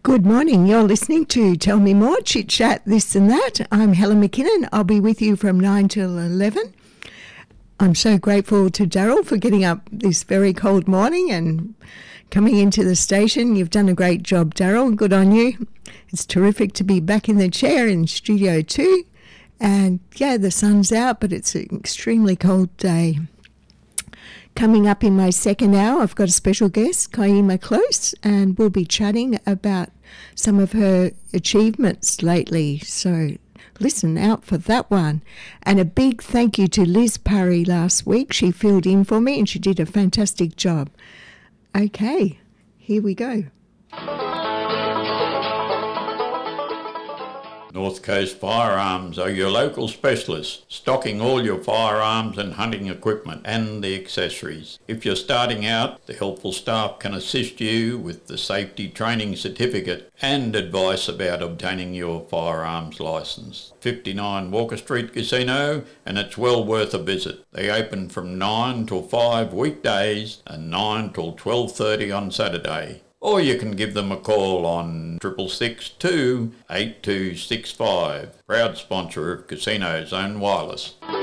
Good morning. You're listening to Tell Me More, Chit Chat, This and That. I'm Helen McKinnon. I'll be with you from 9 till 11. I'm so grateful to Daryl for getting up this very cold morning and coming into the station. You've done a great job, Daryl. Good on you. It's terrific to be back in the chair in Studio 2. And yeah, the sun's out, but it's an extremely cold day. Coming up in my second hour, I've got a special guest, Kiema Close, and we'll be chatting about some of her achievements lately. So listen out for that one. And a big thank you to Liz Parry last week. She filled in for me and she did a fantastic job. Okay, here we go. North Coast Firearms are your local specialists, stocking all your firearms and hunting equipment and the accessories. If you're starting out, the helpful staff can assist you with the safety training certificate and advice about obtaining your firearms licence. 59 Walker Street Casino, and it's well worth a visit. They open from 9 till 5 weekdays and 9 till 12:30 on Saturday. Or you can give them a call on 662 8265. Proud sponsor of Casino Zone Wireless.